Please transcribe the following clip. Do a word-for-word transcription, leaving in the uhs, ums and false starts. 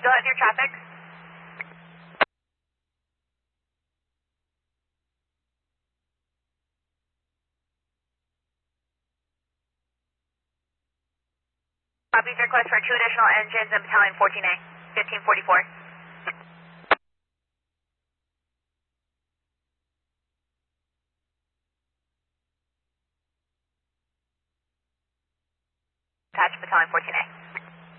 Go ahead with your traffic. Copies request for two additional engines in Battalion fourteen A, fifteen forty-four. Attach Battalion fourteen A.